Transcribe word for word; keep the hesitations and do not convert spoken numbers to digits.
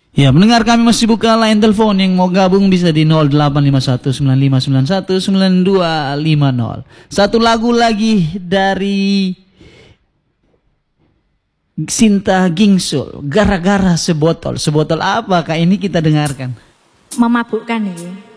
Ya, mendengar kami masih buka line telepon. Yang mau gabung bisa di nol delapan lima satu sembilan lima sembilan satu sembilan dua lima nol. Satu lagu lagi dari Sinta Gingsul, Gara-gara Sebotol. Sebotol apa Kak ini kita dengarkan? Memabukkan ya.